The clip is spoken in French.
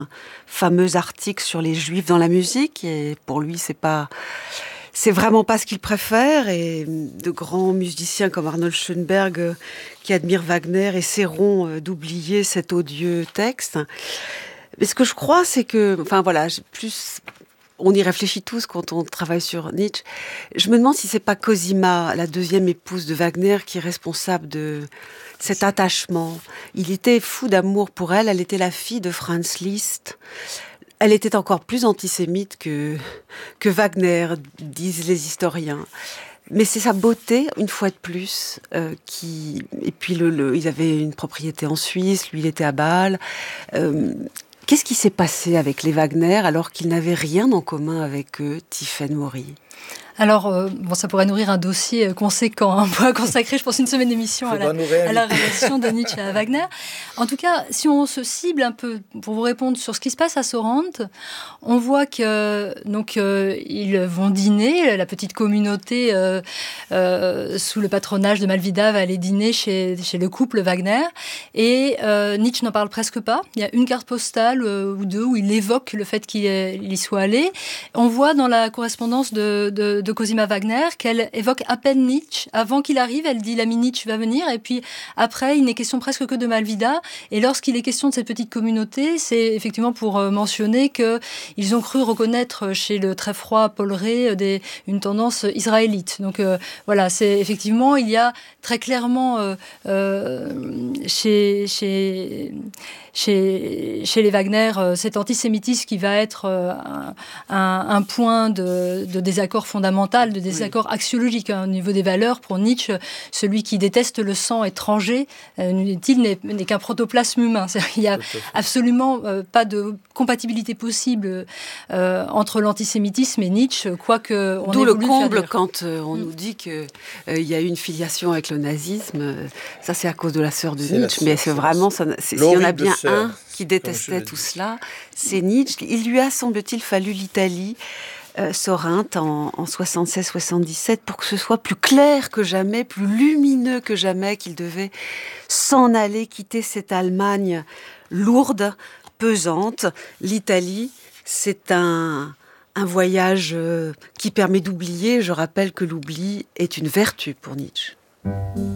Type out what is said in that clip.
fameux article sur les Juifs dans la musique, et pour lui, c'est vraiment pas ce qu'il préfère, et de grands musiciens comme Arnold Schoenberg, qui admirent Wagner, essaieront d'oublier cet odieux texte. Mais ce que je crois, c'est que, on y réfléchit tous quand on travaille sur Nietzsche. Je me demande si c'est pas Cosima, la deuxième épouse de Wagner, qui est responsable de cet attachement. Il était fou d'amour pour elle. Elle était la fille de Franz Liszt. Elle était encore plus antisémite que Wagner, disent les historiens. Mais c'est sa beauté, une fois de plus, qui... Et puis, ils avaient une propriété en Suisse, lui, il était à Bâle. Qu'est-ce qui s'est passé avec les Wagner alors qu'ils n'avaient rien en commun avec eux, Tiffaine Maury ? Alors, ça pourrait nourrir un dossier conséquent. On pourrait consacrer, je pense, une semaine d'émission à la relation de Nietzsche à Wagner. En tout cas, si on se cible un peu, pour vous répondre sur ce qui se passe à Sorrente, on voit que ils vont dîner, la petite communauté sous le patronage de Malvida va aller dîner chez le couple Wagner, et Nietzsche n'en parle presque pas. Il y a une carte postale ou deux où il évoque le fait qu'il y soit allé. On voit dans la correspondance de Cosima Wagner qu'elle évoque à peine Nietzsche. Avant qu'il arrive, elle dit l'ami Nietzsche va venir, et puis après, il n'est question presque que de Malvida. Et lorsqu'il est question de cette petite communauté, c'est effectivement pour mentionner qu'ils ont cru reconnaître chez le très froid Paul Rée une tendance israélite. Donc voilà, c'est effectivement, il y a très clairement chez les Wagner cet antisémitisme qui va être un point de désaccord fondamental, de désaccord axiologique au niveau des valeurs. Pour Nietzsche, celui qui déteste le sang étranger, n'est qu'un protoplasme humain. Il n'y a absolument pas de compatibilité possible entre l'antisémitisme et Nietzsche, quoique on d'où ait le voulu comble faire dire. quand on nous dit qu'il y a eu une filiation avec le nazisme. Ça, c'est à cause de la sœur de Nietzsche, mais c'est vraiment... S'il y en a bien un qui détestait tout cela, c'est Nietzsche. Il lui a, semble-t-il, fallu l'Italie, Sorrente en 76-77 pour que ce soit plus clair que jamais, plus lumineux que jamais, qu'il devait s'en aller, quitter cette Allemagne lourde, pesante. L'Italie, c'est un voyage qui permet d'oublier. Je rappelle que l'oubli est une vertu pour Nietzsche.